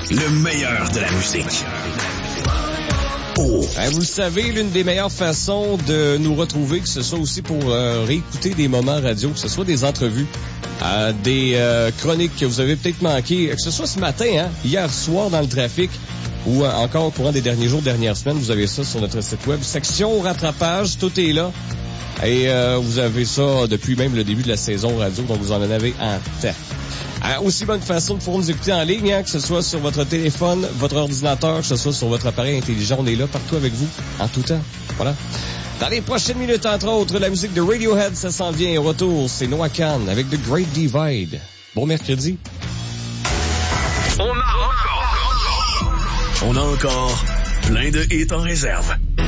le meilleur de la musique. Oh. Vous le savez, l'une des meilleures façons de nous retrouver, que ce soit aussi pour réécouter des moments radio, que ce soit des entrevues, des chroniques que vous avez peut-être manquées, que ce soit ce matin, hier soir dans le trafic, ou encore au courant des derniers jours, dernières semaines, vous avez ça sur notre site web. Section rattrapage, tout est là. Et vous avez ça depuis même le début de la saison radio, donc vous en avez en temps. Aussi bonne façon de pouvoir nous écouter en ligne, que ce soit sur votre téléphone, votre ordinateur, que ce soit sur votre appareil intelligent, on est là partout avec vous, en tout temps. Voilà. Dans les prochaines minutes, entre autres, la musique de Radiohead, ça s'en vient. Au retour, c'est Noah Kahan avec The Great Divide. Bon mercredi. On a encore plein de hits en réserve.